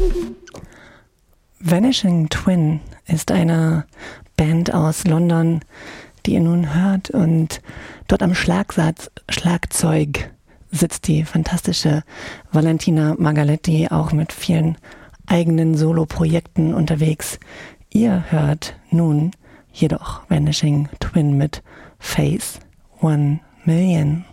Vanishing Twin ist eine Band aus London, die ihr nun hört, und dort am Schlagzeug sitzt die fantastische Valentina Margaletti, auch mit vielen eigenen Solo-Projekten unterwegs. Ihr hört nun jedoch Vanishing Twin mit Phase 1 Million.